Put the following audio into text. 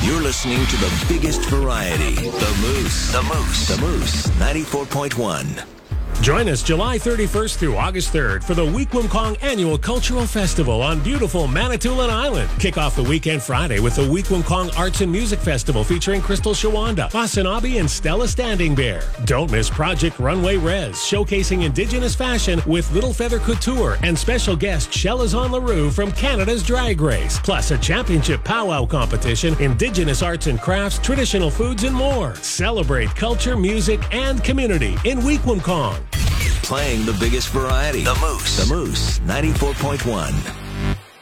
You're listening to the biggest variety, The Moose. The Moose. The Moose, 94.1. Join us July 31st through August 3rd for the Weequahic Annual Cultural Festival on beautiful Manitoulin Island. Kick off the weekend Friday with the Weequahic Arts and Music Festival featuring Crystal Shawanda, Wasanabe, and Stella Standing Bear. Don't miss Project Runway Res, showcasing Indigenous fashion with Little Feather Couture and special guest Shelazon LaRue from Canada's Drag Race. Plus a championship powwow competition, Indigenous arts and crafts, traditional foods, and more. Celebrate culture, music, and community in Weequahic. Playing the biggest variety. The Moose. The Moose, 94.1.